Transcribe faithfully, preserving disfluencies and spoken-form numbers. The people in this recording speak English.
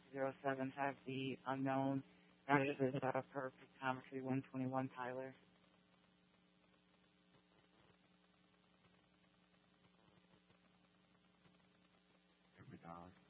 zero seven have the unknown addresses of her pictometry one twenty-one Tyler. Every dog.